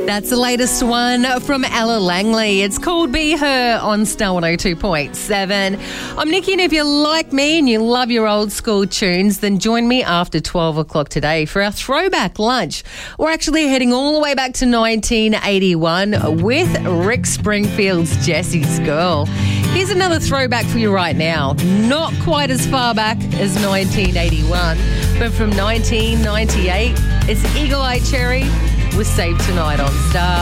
That's the latest one from Ella Langley. It's called Be Her on Star 102.7. I'm Nikki, and if you're like me and you love your old school tunes, then join me after 12 o'clock today for our throwback lunch. We're actually heading all the way back to 1981 with Rick Springfield's Jessie's Girl. Here's another throwback for you right now. Not quite as far back as 1981, but from 1998, it's Eagle Eye Cherry with Save Tonight on Star.